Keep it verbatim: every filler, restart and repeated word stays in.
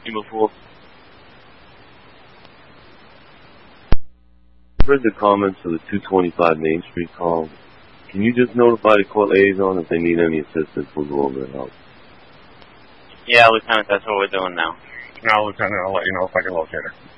seen before. I've read the comments of the two twenty-five Main Street call. Can you just notify the court liaison if they need any assistance? We'll go over and help. Yeah, Lieutenant, that's what we're doing now. No, Lieutenant, I'll let you know if I can locate her.